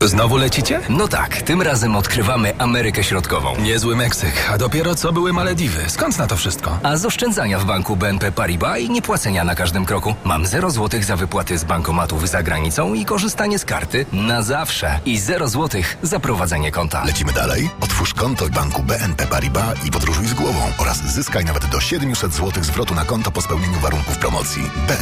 Znowu lecicie? No tak, tym razem odkrywamy Amerykę Środkową. Niezły Meksyk, a dopiero co były Malediwy. Skąd na to wszystko? A z oszczędzania w banku BNP Paribas i niepłacenia na każdym kroku. Mam 0 złotych za wypłaty z bankomatów za granicą i korzystanie z karty na zawsze. I 0 złotych za prowadzenie konta. Lecimy dalej? Otwórz konto w banku BNP Paribas i podróżuj z głową oraz zyskaj nawet do 700 zł zwrotu na konto po spełnieniu warunków promocji.